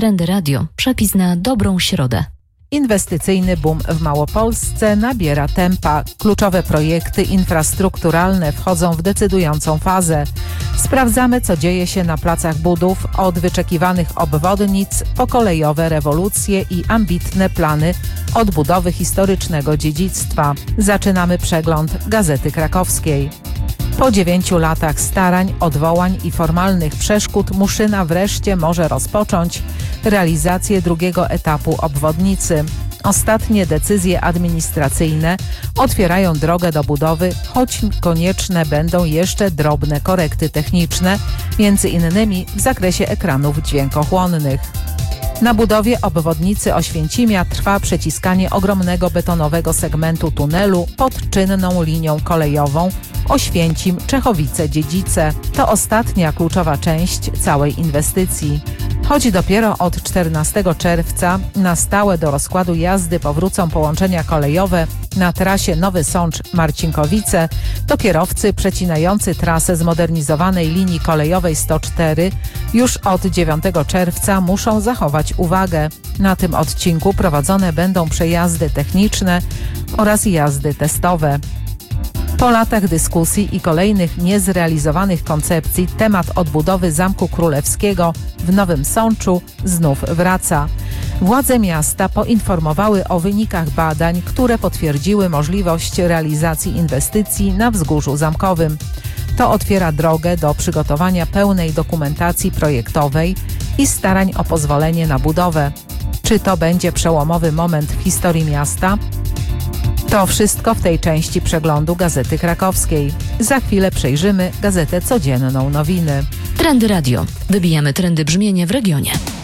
Trendy Radio. Przepis na dobrą środę. Inwestycyjny boom w Małopolsce nabiera tempa. Kluczowe projekty infrastrukturalne wchodzą w decydującą fazę. Sprawdzamy, co dzieje się na placach budów, od wyczekiwanych obwodnic po kolejowe rewolucje i ambitne plany odbudowy historycznego dziedzictwa. Zaczynamy przegląd Gazety Krakowskiej. Po 9 latach starań, odwołań i formalnych przeszkód Muszyna wreszcie może rozpocząć realizację drugiego etapu obwodnicy. Ostatnie decyzje administracyjne otwierają drogę do budowy, choć konieczne będą jeszcze drobne korekty techniczne, między innymi w zakresie ekranów dźwiękochłonnych. Na budowie obwodnicy Oświęcimia trwa przeciskanie ogromnego betonowego segmentu tunelu pod czynną linią kolejową Oświęcim-Czechowice-Dziedzice. To ostatnia kluczowa część całej inwestycji. Choć dopiero od 14 czerwca na stałe do rozkładu jazdy powrócą połączenia kolejowe na trasie Nowy Sącz-Marcinkowice, to kierowcy przecinający trasę zmodernizowanej linii kolejowej 104 już od 9 czerwca muszą zachować uwagę. Na tym odcinku prowadzone będą przejazdy techniczne oraz jazdy testowe. Po latach dyskusji i kolejnych niezrealizowanych koncepcji temat odbudowy Zamku Królewskiego w Nowym Sączu znów wraca. Władze miasta poinformowały o wynikach badań, które potwierdziły możliwość realizacji inwestycji na Wzgórzu Zamkowym. To otwiera drogę do przygotowania pełnej dokumentacji projektowej i starań o pozwolenie na budowę. Czy to będzie przełomowy moment w historii miasta? To wszystko w tej części przeglądu Gazety Krakowskiej. Za chwilę przejrzymy Gazetę Codzienną Nowiny. Trendy Radio. Wybijamy trendy brzmienia w regionie.